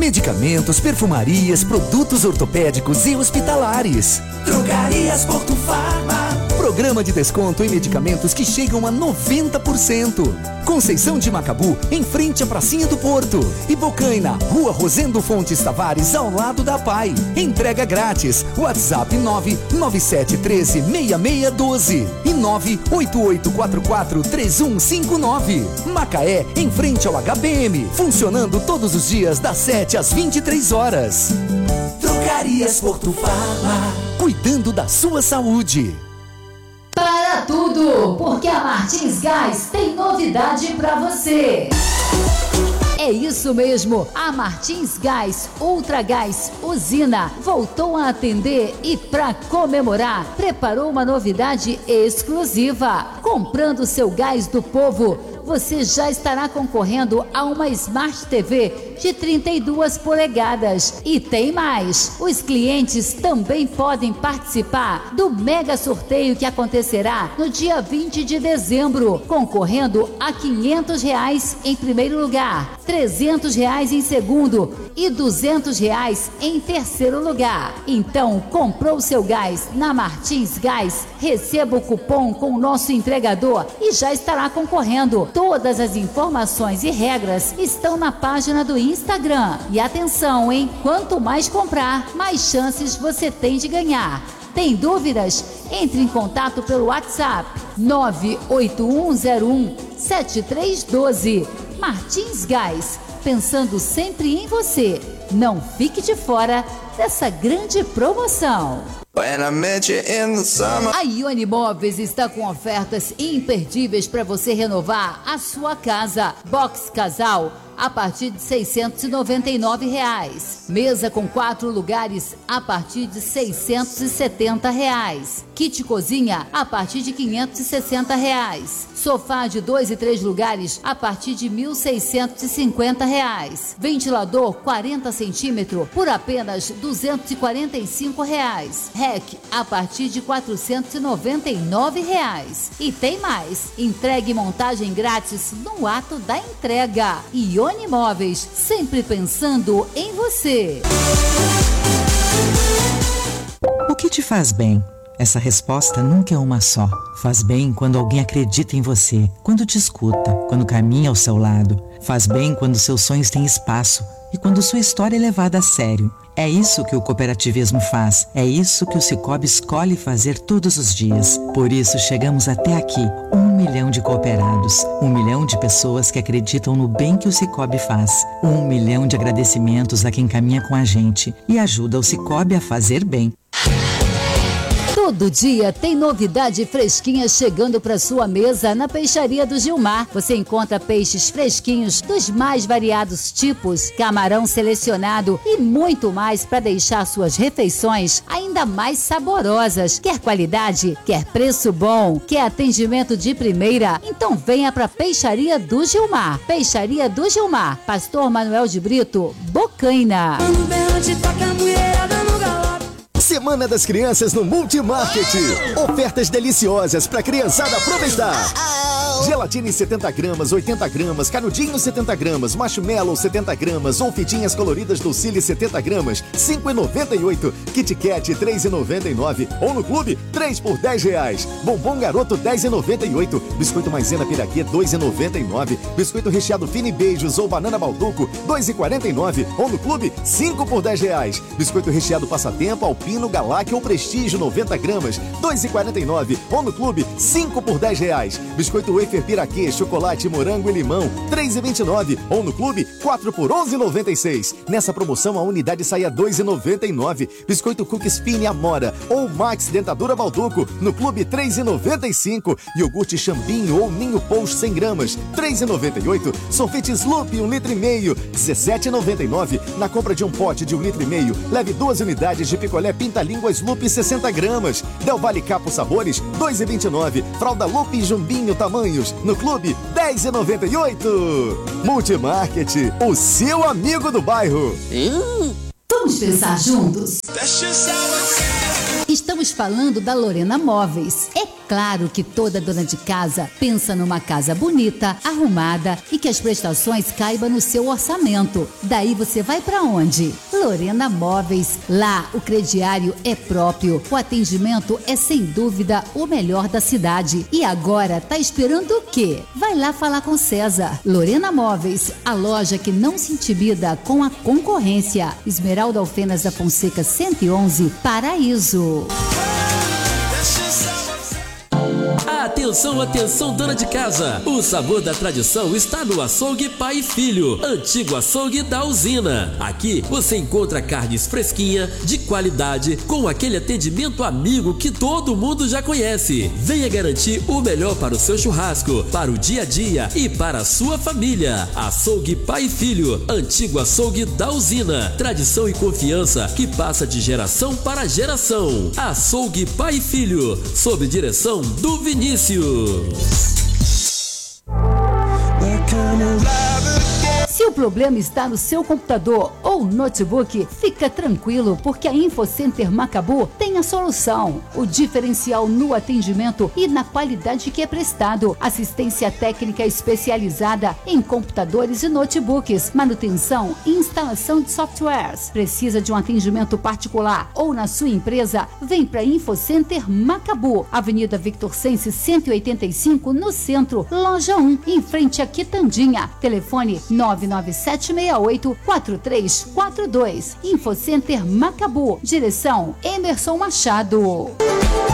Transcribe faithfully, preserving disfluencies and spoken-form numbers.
Medicamentos, perfumarias, produtos ortopédicos e hospitalares. Drogarias Porto Farma. Programa de desconto em medicamentos que chegam a noventa por cento. Conceição de Macabu, em frente à Pracinha do Porto. E Bocaina, Rua Rosendo Fontes Tavares, ao lado da P A I. Entrega grátis. WhatsApp nove nove sete um três seis seis um dois e nove oito oito quatro quatro três um cinco nove. Macaé, em frente ao H B M. Funcionando todos os dias das sete às vinte e três horas. Drogarias Porto Farma. Cuidando da sua saúde. Para tudo, porque a Martins Gás tem novidade para você. É isso mesmo, a Martins Gás Ultra Gás Usina voltou a atender e, para comemorar, preparou uma novidade exclusiva. Comprando seu gás do povo, você já estará concorrendo a uma Smart T V de trinta e duas polegadas. E tem mais! Os clientes também podem participar do mega sorteio que acontecerá no dia vinte de dezembro, concorrendo a quinhentos reais em primeiro lugar, trezentos reais em segundo e duzentos reais em terceiro lugar. Então, comprou seu gás na Martins Gás, receba o cupom com o nosso entregador e já estará concorrendo. Todas as informações e regras estão na página do Instagram. E atenção, hein? Quanto mais comprar, mais chances você tem de ganhar. Tem dúvidas? Entre em contato pelo WhatsApp nove oito um zero um sete três um dois. Martins Gás, pensando sempre em você. Não fique de fora dessa grande promoção. A Ione Móveis está com ofertas imperdíveis para você renovar a sua casa. Box Casal a partir de seiscentos e noventa e nove reais. Mesa com quatro lugares a partir de seiscentos e setenta reais. Kit cozinha a partir de quinhentos e sessenta reais. Sofá de dois e três lugares a partir de mil seiscentos e cinquenta reais. Ventilador quarenta centímetros por apenas duzentos e quarenta e cinco reais. Rack a partir de quatrocentos e noventa e nove reais. E tem mais, entrega e montagem grátis no ato da entrega. Ione Móveis, sempre pensando em você. O que te faz bem? Essa resposta nunca é uma só. Faz bem quando alguém acredita em você, quando te escuta, quando caminha ao seu lado. Faz bem quando seus sonhos têm espaço e quando sua história é levada a sério. É isso que o cooperativismo faz. É isso que o Sicoob escolhe fazer todos os dias. Por isso chegamos até aqui. Um milhão de cooperados. Um milhão de pessoas que acreditam no bem que o Sicoob faz. Um milhão de agradecimentos a quem caminha com a gente e ajuda o Sicoob a fazer bem. Todo dia tem novidade fresquinha chegando para sua mesa na Peixaria do Gilmar. Você encontra peixes fresquinhos dos mais variados tipos, camarão selecionado e muito mais para deixar suas refeições ainda mais saborosas. Quer qualidade? Quer preço bom? Quer atendimento de primeira? Então venha para Peixaria do Gilmar. Peixaria do Gilmar, Pastor Manuel de Brito, Bocaina. Semana das Crianças no Multimarket. Ofertas deliciosas para a criançada aproveitar. Gelatine setenta gramas, oitenta gramas, canudinho setenta gramas, marshmallow setenta gramas ou fitinhas coloridas Docile setenta gramas, cinco reais e noventa e oito centavos. Kit Kat três reais e noventa e nove centavos ou no clube três por dez reais. Bombom Garoto dez reais e noventa e oito centavos. Biscoito Maisena Piraquê dois reais e noventa e nove centavos. Biscoito recheado Fini Beijos ou Banana Balduco dois reais e quarenta e nove centavos ou no clube cinco por dez reais. Biscoito recheado Passatempo, Alpino, Galac ou Prestígio noventa gramas dois reais e quarenta e nove centavos ou no clube cinco por dez reais. Biscoito Wafer Piraquê, chocolate, morango e limão, três reais e vinte e nove centavos ou no clube quatro por onze reais e noventa e seis centavos. Nessa promoção a unidade sai a dois reais e noventa e nove centavos. Biscoito Cookies Fine Amora ou Max Dentadura Balduco, no clube três reais e noventa e cinco centavos. Iogurte Chambinho ou Ninho Pouch cem gramas, três reais e noventa e oito centavos. Sorvete Sloop um litro e meio, dezessete reais e noventa e nove centavos. Na compra de um pote de um litro e meio, leve duas unidades de picolé Pinta-Língua Sloop sessenta gramas. Del Valle Capo Sabores, dois reais e vinte e nove centavos. Fralda Loop Jumbinho Tamanhos, no clube dez reais e noventa e oito centavos. Multimarket, o seu amigo do bairro. Hum. Vamos pensar juntos? Estamos falando da Lorena Móveis. É Claro que toda dona de casa pensa numa casa bonita, arrumada e que as prestações caibam no seu orçamento. Daí você vai para onde? Lorena Móveis. Lá o crediário é próprio, o atendimento é sem dúvida o melhor da cidade. E agora tá esperando o quê? Vai lá falar com César. Lorena Móveis, a loja que não se intimida com a concorrência. Esmeralda Alfenas da Fonseca cento e onze, Paraíso. Atenção, atenção, dona de casa! O sabor da tradição está no Açougue Pai e Filho, antigo açougue da usina. Aqui você encontra carnes fresquinhas, de qualidade, com aquele atendimento amigo que todo mundo já conhece. Venha garantir o melhor para o seu churrasco, para o dia a dia e para a sua família. Açougue Pai e Filho, antigo açougue da usina. Tradição e confiança que passa de geração para geração. Açougue Pai e Filho, sob direção do Vinícius. Se o problema está no seu computador ou notebook, fica tranquilo, porque a InfoCenter Macabu tem a solução. O diferencial no atendimento e na qualidade que é prestado. Assistência técnica especializada em computadores e notebooks, manutenção e instalação de softwares. Precisa de um atendimento particular ou na sua empresa? Vem para InfoCenter Macabu, Avenida Victor Sense cento e oitenta e cinco, no centro, loja um, em frente à Quitandinha. Telefone nove nove sete seis oito quatro três quatro dois. InfoCenter Macabu. Direção Emerson Machado.